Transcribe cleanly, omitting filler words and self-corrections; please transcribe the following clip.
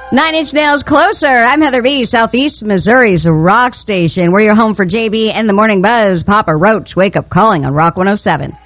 Nine Inch Nails Closer. I'm Heather B., Southeast Missouri's rock station. We're your home for JB and the Morning Buzz. Papa Roach, Wake Up Calling on Rock 107.